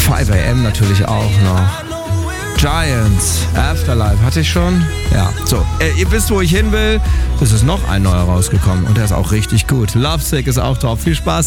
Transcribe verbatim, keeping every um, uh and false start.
five a.m. natürlich auch noch. Giants, Afterlife hatte ich schon. Ja, so, äh, ihr wisst, wo ich hin will. Es ist noch ein neuer rausgekommen und der ist auch richtig gut. Lovesick ist auch drauf. Viel Spaß.